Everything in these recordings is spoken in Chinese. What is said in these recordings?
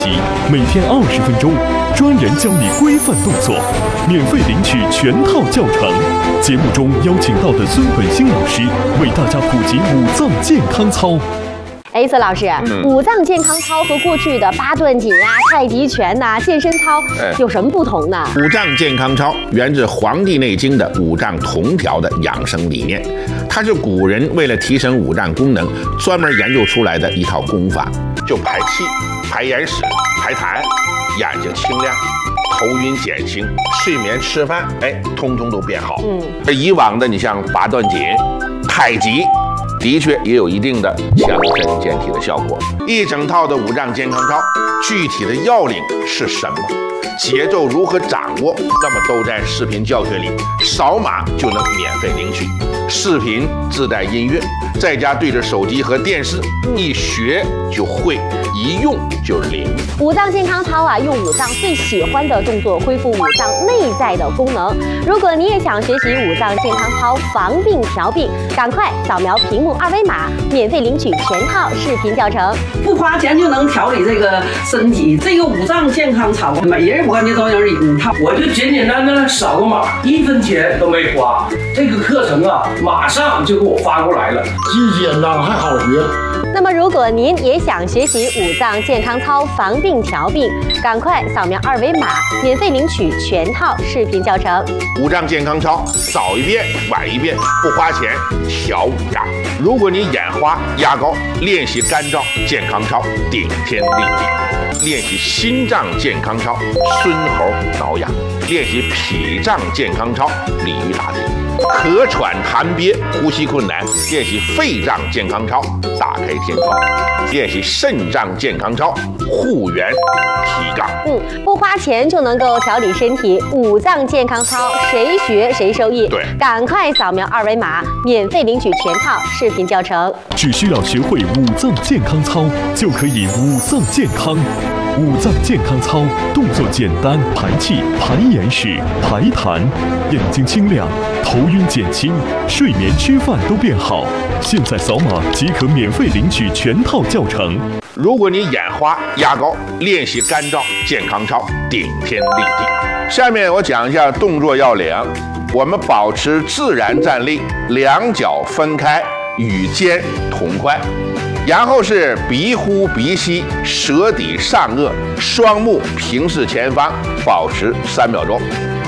每天20分钟，专人教你规范动作，免费领取全套教程。节目中邀请到的孙本兴老师为大家普及五脏健康操。 孙老师，五脏健康操和过去的八段锦啊、太极拳呐、健身操有什么不同呢？ 五脏健康操源自《黄帝内经》的五脏同调的养生理念，它是古人为了提升五脏功能专门研究出来的一套功法，就排气、排眼屎、排痰，眼睛清亮，头晕减轻，睡眠吃饭，通通都变好。而以往的你像八段锦、太极，的确也有一定的强身健体的效果。一整套的五脏健康操，具体的要领是什么？节奏如何掌握？那么都在视频教学里，扫码就能免费领取。视频自带音乐，在家对着手机和电视，一学就会，一用就灵。 五脏健康操啊，用五脏最喜欢的动作恢复五脏内在的功能。如果你也想学习五脏健康操防病调病，赶快扫描屏幕2维码，免费领取全套视频教程， 不花钱就能调理这个身体。这个五脏健康操，每人我感觉都有一套。 我就简简单单的扫个码，1分钱都没花。这个课程啊，马上就给我发过来了， 既简单还好学。 那么，如果您也想学习五脏健康操防病调病，赶快扫描2维码，免费领取全套视频教程。 五脏健康操，早一遍晚一遍，不花钱调五脏。如果你眼花压高，练习肝脏健康操，顶天立地；练习心脏健康操，孙猴挠痒；练习脾脏健康操，鲤鱼打挺；咳喘痰憋，呼吸困难，练习肺脏健康操，打开天窗；练习肾脏健康操，护元提杠。 不花钱就能够调理身体，五脏健康操谁学谁受益。 对， 赶快扫描2维码，免费领取全套视频教程。 只需要学会五脏健康操，就可以五脏健康。五脏健康操动作简单，排气、排眼屎、排痰，眼睛清亮，头晕减轻，睡眠吃饭都变好。现在扫码即可免费领取全套教程。 如果你眼花压高，练习肝脏健康操，顶天立地。下面我讲一下动作要领。我们保持自然站立，两脚分开，与肩同宽。然后是鼻呼鼻吸，舌抵上颚，双目平视前方，保持3秒钟。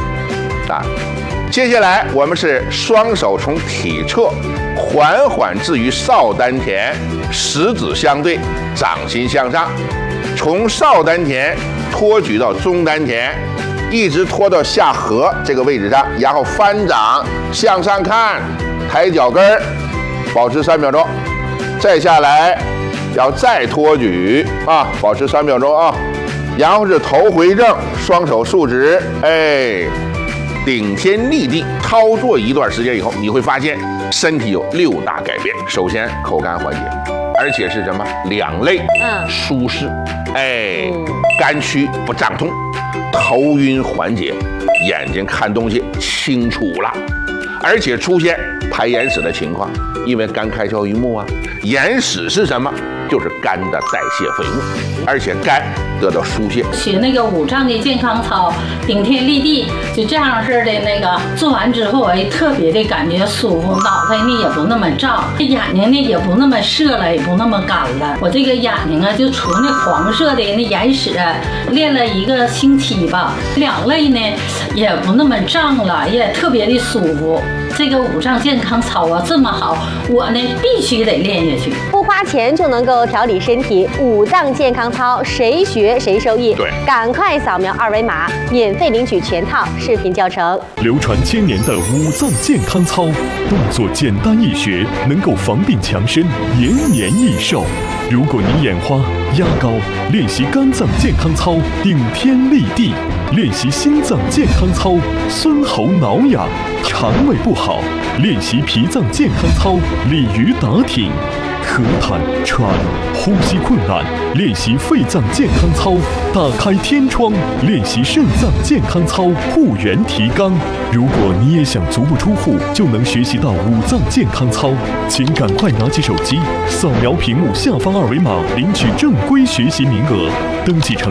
接下来我们是双手从体侧缓缓置于少丹田，食指相对，掌心向上，从少丹田托举到中丹田，一直拖到下颌这个位置上，然后翻掌向上看，抬脚跟儿，保持3秒钟。再下来，要再托举保持3秒钟啊。然后是头回正，双手竖直，顶天立地。操作一段时间以后，你会发现身体有6大改变。首先，口干缓解，而且是什么？两肋舒适，肝区不胀痛，头晕缓解，眼睛看东西清楚了，而且出现排眼屎的情况，因为肝开窍于目啊。眼屎是什么？就是肝的代谢废物，而且肝得到疏泄。 学那个五脏的健康操，顶天立地，就这样式的那个做完之后，特别的感觉舒服，脑袋呢也不那么胀，眼睛呢也不那么涩了，也不那么干了。我这个眼睛啊，就除那黄色的那眼屎，练了1个星期吧，两肋呢也不那么胀了，也特别的舒服。这个五脏健康操啊这么好，我呢必须得练下去。 不花钱就能够调理身体，五脏健康操谁学谁受益。 对， 赶快扫描2维码，免费领取全套视频教程。 流传1000年的五脏健康操，动作简单易学，能够防病强身，延年益寿。如果你眼花压高，练习肝脏健康操，顶天立地；练习心脏健康操，孙猴挠痒；肠胃不好，练习脾脏健康操，鲤鱼打挺；咳痰喘，呼吸困难，练习肺脏健康操，打开天窗；练习肾脏健康操，护元提肛。如果你也想足不出户就能学习到五脏健康操，请赶快拿起手机，扫描屏幕下方2维码，领取正规学习名额，登记成